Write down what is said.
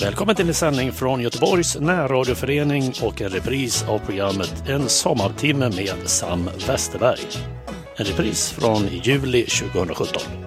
Välkommen till en sändning från Göteborgs närradioförening och en repris av programmet En sommartimme med Sam Westerberg. En repris från juli 2017.